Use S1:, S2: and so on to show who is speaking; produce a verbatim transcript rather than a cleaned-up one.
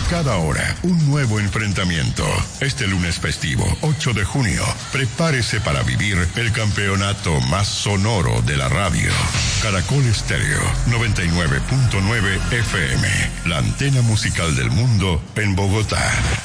S1: Cada hora, un nuevo enfrentamiento. Este lunes festivo, ocho de junio, prepárese para vivir el campeonato más sonoro de la radio. Caracol Estéreo, noventa y nueve punto nueve F M, la antena musical del mundo en Bogotá.